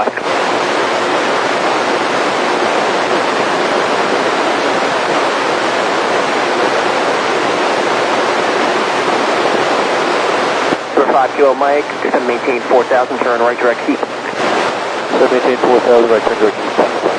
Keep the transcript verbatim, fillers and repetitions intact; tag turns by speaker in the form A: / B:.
A: bye. five kilo Mike, maintain four thousand, turn right direct keep.
B: So maintain four thousand, right turn direct keep.